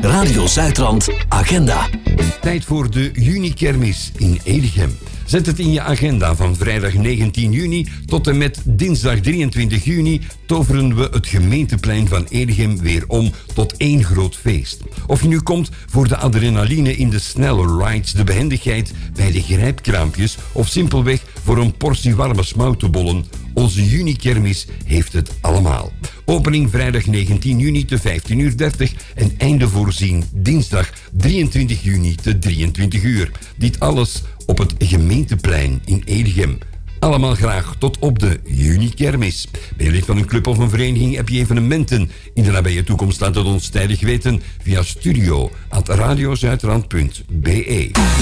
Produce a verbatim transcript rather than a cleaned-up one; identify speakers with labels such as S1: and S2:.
S1: Radio Zuidrand Agenda.
S2: Tijd voor de juni-kermis in Edegem. Zet het in je agenda. Van vrijdag negentien juni tot en met dinsdag drieëntwintig juni toveren we het gemeenteplein van Edegem weer om tot één groot feest. Of je nu komt voor de adrenaline in de snelle rides, de behendigheid bij de grijpkraampjes of simpelweg voor een portie warme smoutenbollen, onze juni-kermis heeft het allemaal. Opening vrijdag negentien juni te vijftien uur dertig en einde voorzien dinsdag drieëntwintig juni te drieëntwintig uur. Dit alles op het gemeenteplein in Edegem. Allemaal graag tot op de juni-kermis. Ben je lid van een club of een vereniging? Heb je evenementen in de nabije toekomst? Laat het ons tijdig weten via studio at radiozuidrand punt be.